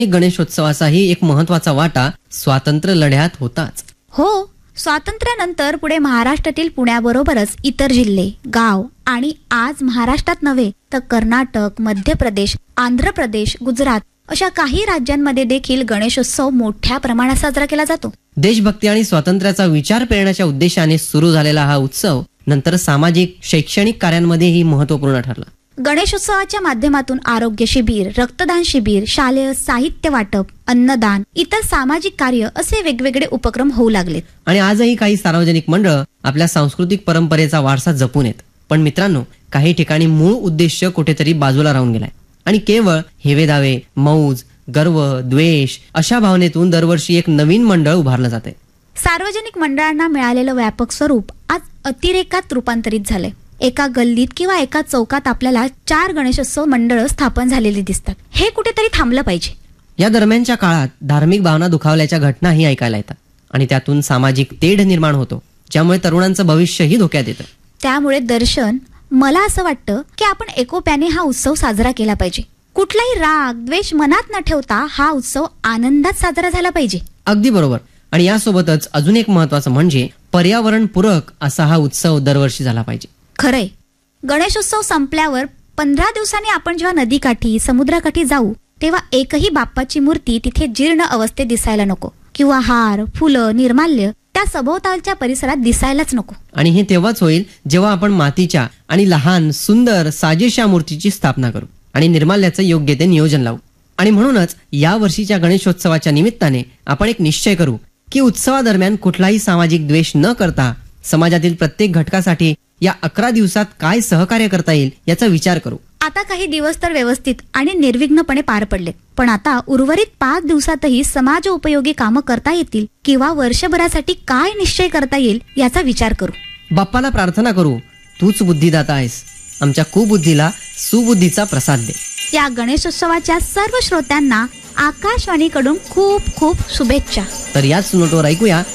गणेशोत्सवाचाही एक महत्वाचा वाटा स्वातंत्र्य लढ्यात होताच. हो, स्वातंत्र्यानंतर पुढे महाराष्ट्रातील पुण्याबरोबरच इतर जिल्हे, गाव आणि आज महाराष्ट्रात नव्हे तर कर्नाटक, मध्य प्रदेश, आंध्र प्रदेश, गुजरात अशा काही राज्यांमध्ये देखील गणेशोत्सव मोठ्या प्रमाणात साजरा केला जातो. देशभक्ती आणि स्वातंत्र्याचा विचार पेरण्याच्या उद्देशाने सुरू झालेला हा उत्सव नंतर सामाजिक, शैक्षणिक कार्यांमध्येही महत्वपूर्ण ठरला. गणेशोत्सवाच्या माध्यमातून आरोग्य शिबिर, रक्तदान शिबिर, शालेय साहित्य वाटप, अन्नदान, इतर सामाजिक कार्य असे वेगवेगळे उपक्रम होऊ लागलेत. आणि आजही काही सार्वजनिक मंडळ आपल्या सांस्कृतिक परंपरेचा वारसा जपून येत. पण मित्रांनो, काही ठिकाणी मूळ उद्देश कुठेतरी बाजूला राहून गेलाय आणि केवळ हेवेदावे, मौज, गर्व, द्वेष अशा भावनेतून दरवर्षी एक नवीन मंडळ उभारलं जाते. सार्वजनिक मंडळांना मिळालेलं व्यापक स्वरूप आज अतिरेकात रूपांतरित झालंय. एका गल्लीत किंवा एका चौकात आपल्याला 4 गणेशोत्सव मंडळ स्थापन झालेली दिसतात. हे कुठेतरी थांबलं पाहिजे. या दरम्यानच्या काळात धार्मिक भावना दुखावल्याच्या घटनाही ऐकायला येतात आणि त्यातून सामाजिक तेढ निर्माण होतो, ज्यामुळे तरुणांचं भविष्यही धोक्यात येतं. त्यामुळे दर्शन, मला असं वाटतं की आपण एकोप्याने हा उत्सव साजरा केला पाहिजे. कुठलाही राग, द्वेष मनात न ठेवता हा उत्सव आनंदात साजरा झाला पाहिजे. अगदी बरोबर. आणि यासोबतच अजून एक महत्वाचं म्हणजे पर्यावरणपूरक असा हा उत्सव दरवर्षी झाला पाहिजे. खरंय, गणेशोत्सव संपल्यावर 15 दिवसांनी आपण जेव्हा नदीकाठी, समुद्राकाठी जाऊ तेव्हा एकही बाप्पाची मूर्ती तिथे जीर्ण अवस्थेत दिसायला नको किंवा हार, फुलं, निर्माल्य त्या सभोवतालच्या परिसरात दिसायलाच नको. आणि हे तेव्हाच होईल जेव्हा आपण मातीच्या आणि लहान, सुंदर, साजेशा मूर्तीची स्थापना करू आणि निर्माल्याचं योग्य ते नियोजन लावू. आणि म्हणूनच या वर्षीच्या गणेशोत्सवाच्या निमित्ताने आपण एक निश्चय करू की उत्सवादरम्यान कुठलाही सामाजिक द्वेष न करता समाजातील प्रत्येक घटकासाठी या 11 दिवसात काय सहकार्य करता येईल याचा विचार करू. आता काही दिवस तर व्यवस्थित आणि निर्विघ्नपणे पार पडले, पण आता उर्वरित 5 दिवसातही समाज उपयोगी कामं करता येतील किंवा वर्षभरासाठी काय निश्चय करता येईल याचा विचार करू. बाप्पाला प्रार्थना करू, तूच बुद्धिदाता आहेस, आमच्या कुबुद्धीला सुबुद्धीचा प्रसाद दे. या गणेशोत्सवाच्या सर्व श्रोत्यांना आकाशवाणीकडून खूप खूप शुभेच्छा. तर याच नोटवर ऐकूया